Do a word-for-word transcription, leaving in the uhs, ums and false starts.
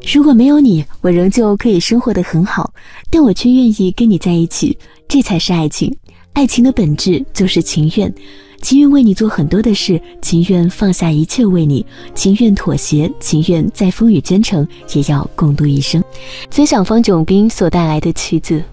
如果没有你，我仍旧可以生活得很好，但我却愿意跟你在一起，这才是爱情。爱情的本质就是情愿，情愿为你做很多的事，情愿放下一切为你，情愿妥协，情愿在风雨兼程也要共度一生。尊享方炯斌所带来的曲子《